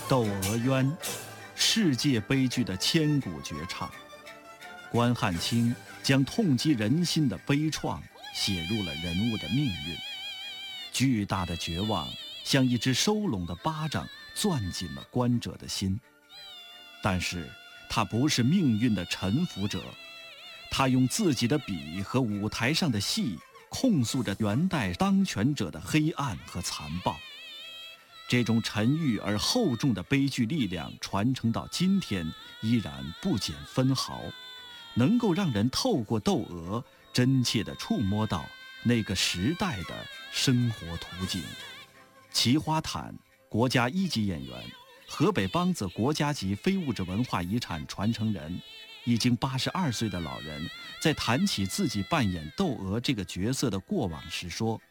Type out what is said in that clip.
窦娥冤》，世界悲剧的千古绝唱。关汉卿将痛击人心的悲怆写入了人物的命运，巨大的绝望像一只收拢的巴掌攥紧了观者的心。但是他不是命运的臣服者，他用自己的笔和舞台上的戏控诉着元代当权者的黑暗和残暴。这种沉郁而厚重的悲剧力量传承到今天依然不减分毫，能够让人透过窦娥真切地触摸到那个时代的生活图景。齐花坦，国家一级演员，河北梆子国家级非物质文化遗产传承人，已经82岁的老人，在谈起自己扮演窦娥这个角色的过往时说：